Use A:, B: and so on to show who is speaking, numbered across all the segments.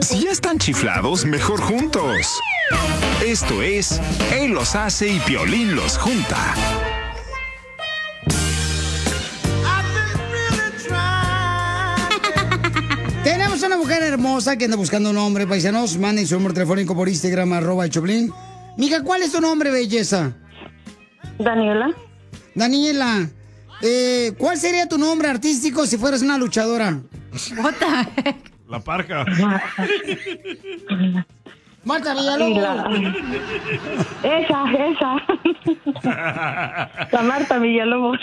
A: Si ya están chiflados, mejor juntos. Esto es Él los hace y Piolín los junta.
B: Tenemos una mujer hermosa que anda buscando un hombre, paisanos. Manden su número telefónico por Instagram, @Choplin. Mija, ¿cuál es tu nombre, belleza?
C: Daniela.
B: Daniela, ¿cuál sería tu nombre artístico si fueras una luchadora?
D: What the heck?
E: La Parca.
B: Marta Villalobos.
C: Esa. La Marta Villalobos.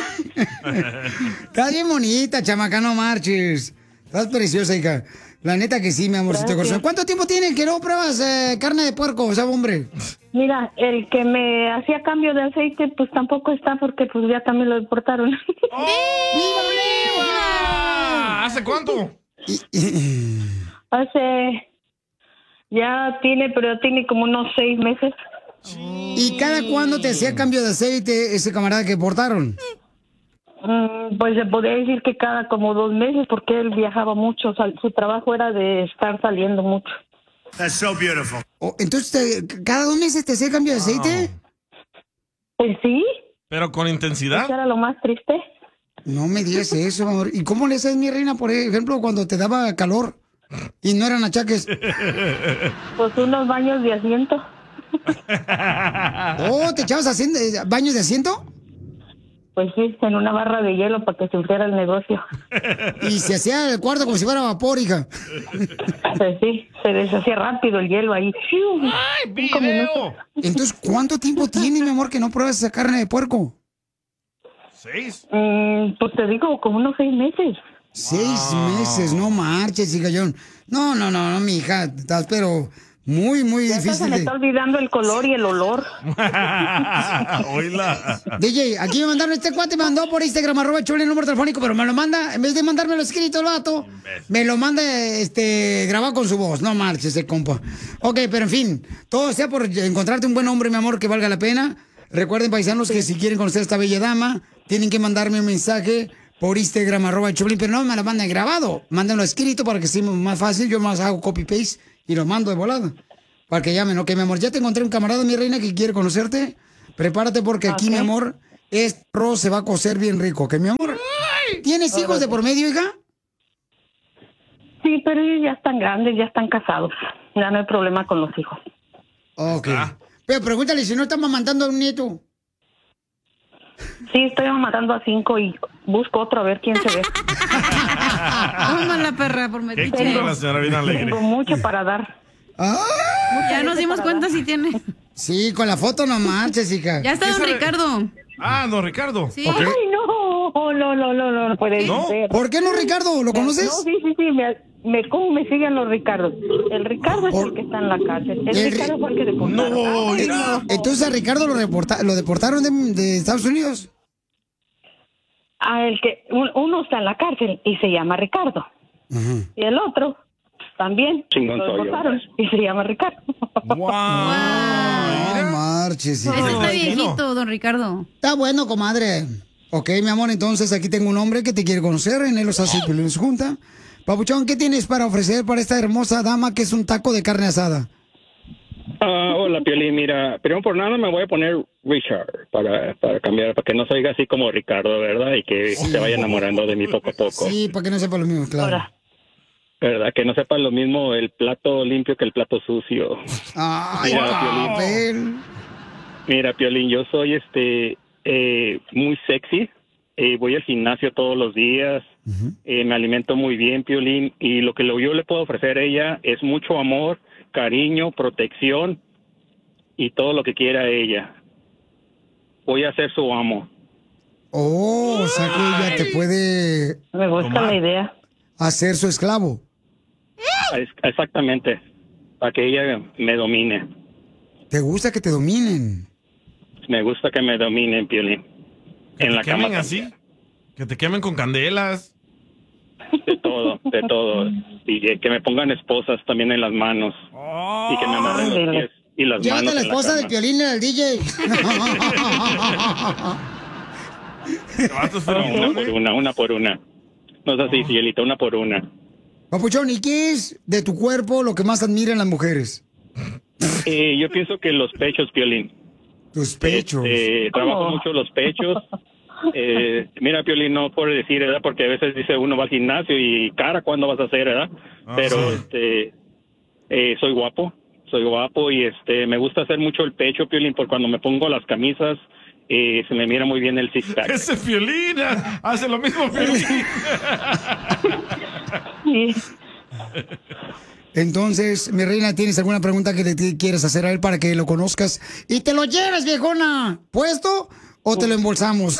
B: Estás bien bonita, chamaca, no marches. Estás preciosa, hija. La neta que sí, mi amorcito corazón. ¿Cuánto tiempo tiene que no pruebas carne de puerco, o sea, hombre?
C: Mira, el que me hacía cambio de aceite, pues tampoco está porque pues ya también lo deportaron.
E: ¡Viva! ¿Hace cuánto?
C: Pero tiene como unos 6 meses.
B: ¿Y cada cuándo te hacía cambio de aceite ese camarada que deportaron?
C: Pues se podría decir que cada como 2 meses, porque él viajaba mucho, su trabajo era de estar saliendo mucho.
F: That's so beautiful.
B: Entonces, ¿cada 2 meses te hacía cambio de aceite?
C: Pues sí.
E: ¿Pero con intensidad?
C: Eso era lo más triste.
B: No me digas eso, amor. ¿Y cómo le haces, mi reina, por ejemplo, cuando te daba calor y no eran achaques?
C: Pues unos baños de asiento.
B: Oh, ¿te echabas baños de asiento?
C: Pues sí, en una barra de hielo para que se enfriara el negocio.
B: Y se hacía el cuarto como si fuera vapor, hija.
C: Pues sí, se deshacía rápido el hielo ahí.
E: ¡Ay, video!
B: Entonces, ¿cuánto tiempo tiene, mi amor, que no pruebas esa carne de puerco?
E: 6.
C: Pues te digo, como unos 6 meses.
B: 6 meses, no marches, hija. No, mi hija, estás pero muy, muy
C: Ya
B: difícil.
C: se me está olvidando el color y el olor.
E: Oíla.
B: DJ, aquí me mandaron este cuate, me mandó por Instagram, @Choplin, el número telefónico, pero me lo manda, en vez de mandármelo escrito el vato, me lo manda grabado con su voz. No marches, compa. Ok, pero en fin, todo sea por encontrarte un buen hombre, mi amor, que valga la pena. Recuerden, paisanos, que si quieren conocer a esta bella dama, tienen que mandarme un mensaje por Instagram, @Choplin, pero no me lo manden grabado, mándenlo escrito para que sea más fácil. Yo más hago copy-paste y lo mando de volada. Para que llamen, ok, mi amor. Ya te encontré un camarada, mi reina, que quiere conocerte. Prepárate porque aquí, mi amor, este arroz se va a cocer bien rico, ¿ok, mi amor? ¿Tienes hijos de por medio, hija?
C: Sí, pero ellos ya están grandes, ya están casados. Ya no hay problema con los hijos.
B: Ok. Pero pregúntale si no está mamantando a un nieto.
C: Sí, estoy matando a 5 y busco otro a ver quién se ve.
D: Toma la perra por
E: ¿Qué
D: metiche.
E: quiere la señora bien alegre?
C: Tengo mucho para dar.
D: Ya nos dimos cuenta si tiene.
B: Sí, con la foto no marches, hija.
D: Ya está don Ricardo.
E: Ah, don Ricardo.
D: Sí.
B: Okay.
C: Ay, no puede ser.
B: ¿Por qué no, Ricardo? ¿Lo conoces?
C: No, sí, ¿cómo me siguen los Ricardos? El Ricardo es el que está en la cárcel. El Ricardo fue el que deportaron.
B: Entonces a Ricardo lo deportaron de Estados Unidos.
C: El que uno está en la cárcel y se llama Ricardo. Y el otro también lo deportaron y se llama Ricardo.
B: No marches.
D: Ese está viejito, don Ricardo.
B: Está bueno, comadre. Ok, mi amor, entonces aquí tengo un hombre que te quiere conocer. En él los hace Piolín junta. Papuchón, ¿qué tienes para ofrecer para esta hermosa dama que es un taco de carne asada?
G: Hola, Piolín. Mira, primero por nada me voy a poner Richard para cambiar, para que no se oiga así como Ricardo, ¿verdad? Y que se vaya enamorando de mí poco a poco.
B: Sí, para que no sepa lo mismo, claro.
G: ¿Verdad? Que no sepa lo mismo el plato limpio que el plato sucio.
B: Ay,
G: Piolín. Mira, Piolín, yo soy muy sexy. Voy al gimnasio todos los días. Me alimento muy bien, Piolín. Y lo que yo le puedo ofrecer a ella es mucho amor, cariño, protección y todo lo que quiera ella. Voy a ser su amo.
B: Oh, o sea que ella te puede...
C: Me gusta la idea.
B: Hacer su esclavo.
G: Exactamente. Para que ella me domine.
B: ¿Te gusta que te dominen?
G: Me gusta que me dominen, Piolín.
E: ¿Que
G: en la
E: te quemen
G: cama
E: así? ¿Que te quemen con candelas?
G: De todo. Y que me pongan esposas también en las manos. Y que me amarren los pies y las
B: Llévate
G: manos.
B: a la esposa de Piolín al DJ.
G: Una por una. No es así, Cielita, una por una.
B: Papuchón, ¿y qué es de tu cuerpo lo que más admiran las mujeres?
G: Yo pienso que los pechos, Piolín.
B: Tus pechos.
G: Trabajo mucho los pechos. Mira, Piolín, no puedo decir, ¿verdad? Porque a veces dice uno va al gimnasio y cara, ¿cuándo vas a hacer, verdad? Pero soy guapo y me gusta hacer mucho el pecho, Piolín, porque cuando me pongo las camisas se me mira muy bien el six-pack.
E: Ese Piolín hace lo mismo, Piolín.
B: Entonces, mi reina, ¿tienes alguna pregunta que le quieras hacer a él para que lo conozcas? Y te lo lleves, viejona, ¿puesto o te lo embolsamos?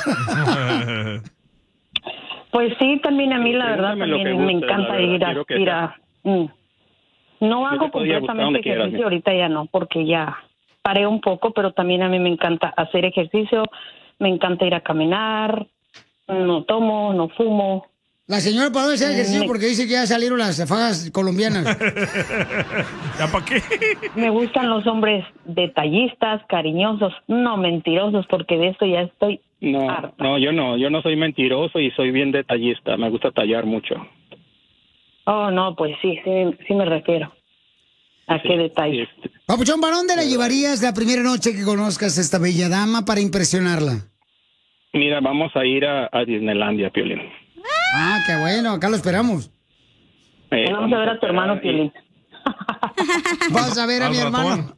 C: Pues sí, también a mí la verdad también me encanta ir a no hago completamente ejercicio, ahorita ya no, porque ya paré un poco, pero también a mí me encanta hacer ejercicio, me encanta ir a caminar, no tomo, no fumo.
B: La señora paró de hacer ejercicio porque dice que ya salieron las fajas colombianas.
E: ¿Ya para qué?
C: Me gustan los hombres detallistas, cariñosos, no mentirosos, porque de esto ya estoy harta.
G: No, yo no soy mentiroso y soy bien detallista, me gusta tallar mucho.
C: Oh, no, pues sí me refiero. ¿A qué detalle?
B: Papuchón, ¿para dónde la llevarías la primera noche que conozcas a esta bella dama para impresionarla?
G: Mira, vamos a ir a Disneylandia, Piolín.
B: Ah, qué bueno, acá lo esperamos.
C: Vamos a ver a tu hermano, Piolín.
B: Vas a ver a mi hermano.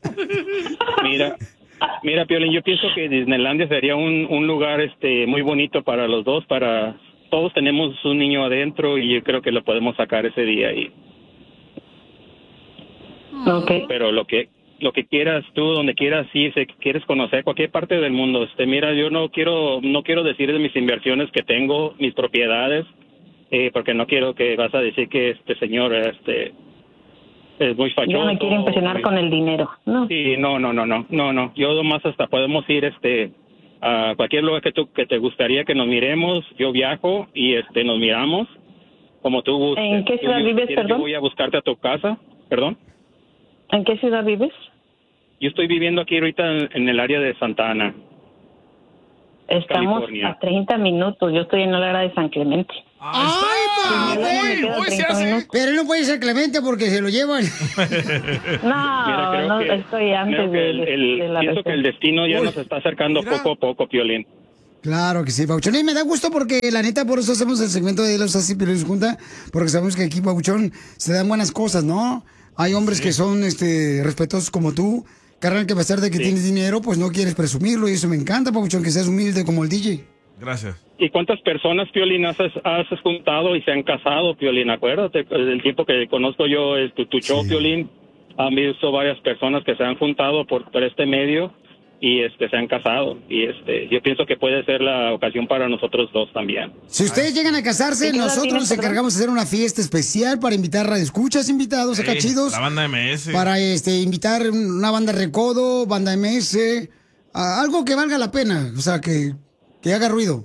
G: Mira, Piolín, yo pienso que Disneylandia sería un lugar muy bonito para los dos, todos tenemos un niño adentro y yo creo que lo podemos sacar ese día y
C: okay.
G: Pero lo que quieras tú, donde quieras, si quieres conocer cualquier parte del mundo, mira, yo no quiero decir de mis inversiones que tengo, mis propiedades, porque no quiero que vas a decir que este señor es muy fachoso.
C: Yo me quiero impresionar con el dinero, ¿no?
G: Sí, no, yo nomás hasta podemos ir a cualquier lugar que te gustaría que nos miremos, yo viajo y nos miramos como tú gustes.
C: ¿En qué ciudad vives, perdón?
G: Yo voy a buscarte a tu casa, perdón.
C: ¿En qué ciudad vives?
G: Yo estoy viviendo aquí ahorita en el área de Santa Ana.
C: Estamos
G: California.
C: a 30 minutos, yo estoy en el área de San Clemente.
B: ¡Ay, güey! Pero no puede ser Clemente porque se lo llevan.
C: No, estoy antes de la
G: pienso que el destino ya nos está acercando poco a poco, Piolín.
B: Claro que sí, Pabuchón. Y me da gusto porque, la neta, por eso hacemos el segmento de Los Así Piolín Junta, porque sabemos que aquí, Pabuchón, se dan buenas cosas, ¿no? Hay hombres que son respetuosos como tú, carnal, que a pesar de que tienes dinero, pues no quieres presumirlo, y eso me encanta, Pabuchón, que seas humilde como el DJ.
E: Gracias.
G: ¿Y cuántas personas, Piolín, has juntado y se han casado, Piolín? Acuérdate, del tiempo que conozco yo tu show, Piolín, han visto varias personas que se han juntado por este medio y se han casado. Y yo pienso que puede ser la ocasión para nosotros dos también.
B: Si ustedes llegan a casarse, nosotros nos encargamos de hacer una fiesta especial para invitar radioescuchas invitados acá chidos.
E: La banda MS.
B: Para invitar una banda Recodo, banda MS, algo que valga la pena, o sea, que haga ruido.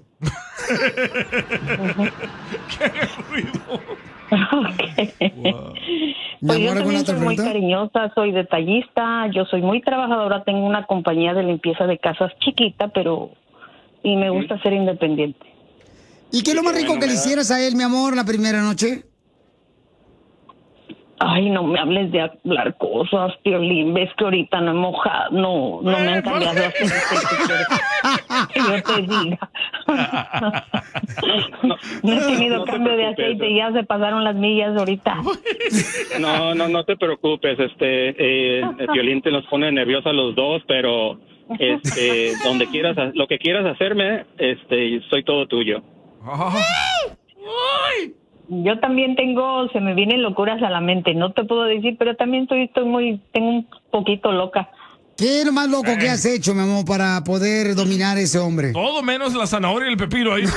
E: Que haga ruido.
C: Wow. Pues yo también soy muy cariñosa, soy detallista, yo soy muy trabajadora, tengo una compañía de limpieza de casas chiquita, y me gusta ser independiente.
B: ¿Y qué es lo más rico que le hicieras a él, mi amor, la primera noche?
C: Ay, no me hables de hablar cosas, Piolín. Ves que ahorita no he mojado, no me han cambiado de aceite. Que yo te diga. No he tenido cambio de aceite y ya se pasaron las millas ahorita.
G: No te preocupes. Piolín te nos pone nerviosos a los dos, pero donde quieras, lo que quieras hacerme, soy todo tuyo.
C: Yo también se me vienen locuras a la mente, no te puedo decir, pero también tengo un poquito loca.
B: ¿Qué es lo más loco que has hecho, mi amor, para poder dominar a ese hombre?
E: Todo menos la zanahoria y el pepino ahí.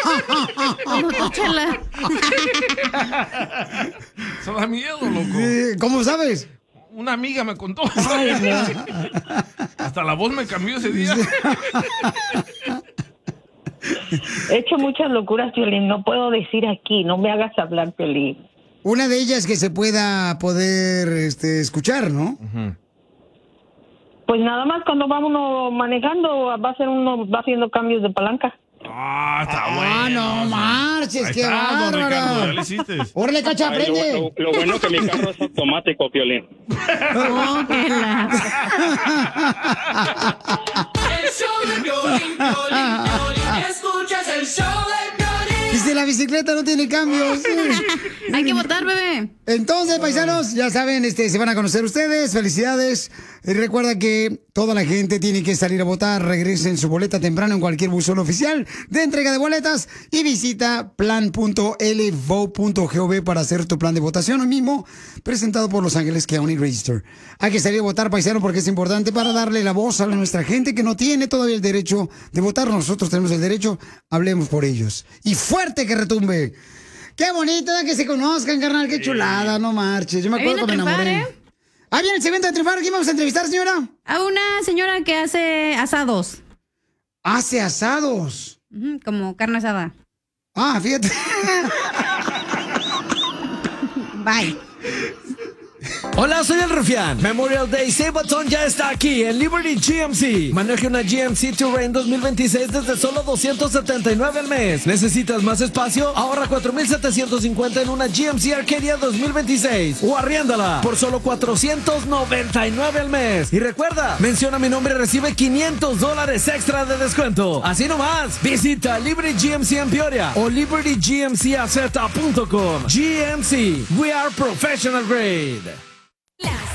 E: Eso da miedo, loco.
B: ¿Cómo sabes?
E: Una amiga me contó. Ay, hasta la voz me cambió ese día.
C: He hecho muchas locuras, Piolín, no puedo decir aquí, no me hagas hablar, Piolín.
B: Una de ellas que se pueda poder escuchar, ¿no?
E: Uh-huh.
C: Pues nada más cuando va uno manejando, va haciendo cambios de palanca.
E: Está bueno.
B: No marches, qué
E: don Ricardo, ya
B: bárbaro.
E: lo hiciste.
B: Órale, Cacha, aprende.
G: Lo bueno que mi carro es automático, Piolín.
D: Oh, qué la...
H: El show de Piolín, escuchas el show de Piolín.
B: Y si la bicicleta no tiene cambios.
D: Hay que votar, bebé.
B: Entonces, paisanos, ya saben, se van a conocer ustedes. Felicidades. Y recuerda que toda la gente tiene que salir a votar. Regresen su boleta temprano en cualquier buzón oficial de entrega de boletas y visita plan.lvote.gov para hacer tu plan de votación hoy mismo, presentado por Los Ángeles County Register. Hay que salir a votar, paisano, porque es importante para darle la voz a nuestra gente que no tiene todavía el derecho de votar. Nosotros tenemos el derecho, hablemos por ellos. Y fuerte que retumbe. Qué bonito que se conozcan, carnal, qué chulada, no marches. Yo me acuerdo cuando me enamoré. Ah, viene el segmento de triunfar. ¿Quién vamos a entrevistar, señora?
D: A una señora que hace asados.
B: ¿Hace asados?
D: Como carne asada.
B: Ah, fíjate.
D: Bye.
I: Hola, soy el Rufián. Memorial Day Sabaton ya está aquí en Liberty GMC. Maneje una GMC Terrain 2026 desde solo $279 al mes. ¿Necesitas más espacio? Ahorra $4,750 en una GMC Arcadia 2026 o arriéndala por solo $499 al mes. Y recuerda, menciona mi nombre y recibe $500 extra de descuento. Así nomás, visita Liberty GMC en Peoria o libertygmcaz.com. GMC, we are professional grade.
J: Las